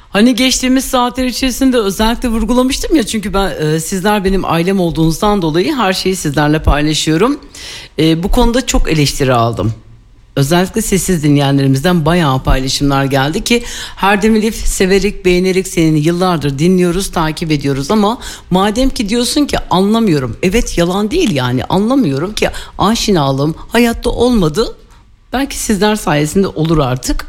Hani geçtiğimiz saatler içerisinde özellikle vurgulamıştım ya, çünkü ben sizler benim ailem olduğunuzdan dolayı her şeyi sizlerle paylaşıyorum. Bu konuda çok eleştiri aldım. Özellikle sessiz dinleyenlerimizden bayağı paylaşımlar geldi ki Herdem Elif, severek beğenerek seni yıllardır dinliyoruz, takip ediyoruz ama madem ki diyorsun ki anlamıyorum, evet, yalan değil yani, anlamıyorum ki aşinalığım hayatta olmadı, belki sizler sayesinde olur artık.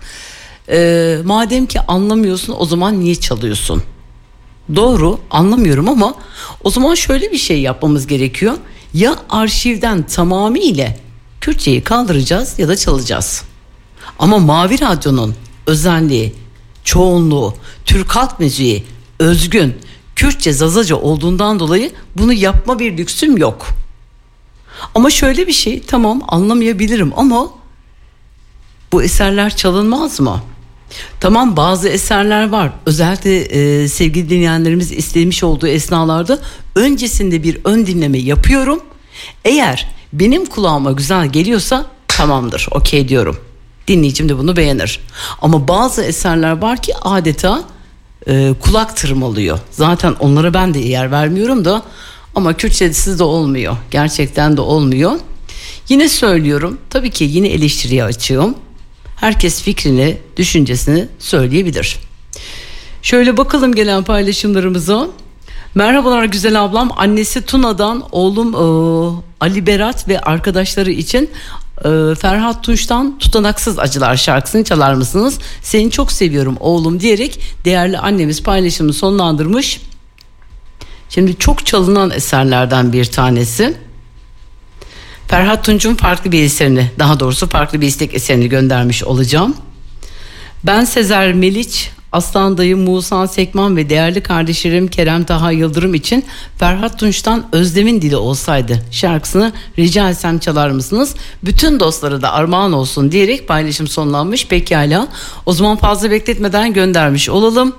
Madem ki anlamıyorsun, o zaman niye çalıyorsun? Doğru, anlamıyorum ama o zaman şöyle bir şey yapmamız gerekiyor. Ya arşivden tamamıyla Kürtçeyi kaldıracağız ya da çalacağız. Ama Mavi Radyo'nun özelliği, çoğunluğu, Türk halk müziği, özgün, Kürtçe, Zazaca olduğundan dolayı bunu yapma bir lüksüm yok. Ama şöyle bir şey, tamam, anlamayabilirim ama bu eserler çalınmaz mı? Tamam, bazı eserler var. Özellikle sevgili dinleyenlerimiz istemiş olduğu esnalarda öncesinde bir ön dinleme yapıyorum. Eğer benim kulağıma güzel geliyorsa tamamdır, okey diyorum. Dinleyicim de bunu beğenir. Ama bazı eserler var ki adeta kulak tırmalıyor. Zaten onlara ben de yer vermiyorum da, ama Kürtçesiz de olmuyor. Gerçekten de olmuyor. Yine söylüyorum, tabii ki yine eleştiriye açığım. Herkes fikrini, düşüncesini söyleyebilir. Şöyle bakalım gelen paylaşımlarımıza. Merhabalar güzel ablam. Annesi Tuna'dan oğlum Ali Berat ve arkadaşları için Ferhat Tunç'tan Tutanaksız Acılar şarkısını çalar mısınız? Seni çok seviyorum oğlum diyerek değerli annemiz paylaşımını sonlandırmış. Şimdi çok çalınan eserlerden bir tanesi. Ferhat Tunç'un farklı bir eserini, daha doğrusu farklı bir istek eserini göndermiş olacağım. Ben Sezer Meliç, Aslan dayım Musa Sekman ve değerli kardeşlerim Kerem Taha Yıldırım için Ferhat Tunç'tan Özlem'in Dili Olsaydı şarkısını rica etsem çalar mısınız? Bütün dostlara da armağan olsun diyerek paylaşım sonlanmış. Pekala, o zaman fazla bekletmeden göndermiş olalım.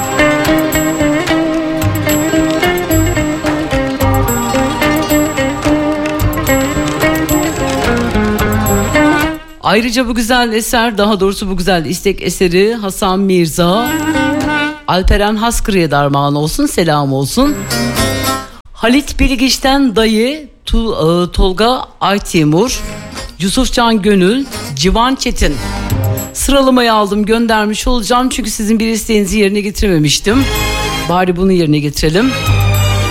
Ayrıca bu güzel eser, daha doğrusu bu güzel istek eseri Hasan Mirza, Alperen Haskırı'ya da armağan olsun, selam olsun. Halit Bilgiç'ten dayı, Tolga Aytimur, Yusufcan Gönül, Civan Çetin. Sıralamayı aldım, göndermiş olacağım çünkü sizin bir isteğinizi yerine getirmemiştim. Bari bunu yerine getirelim.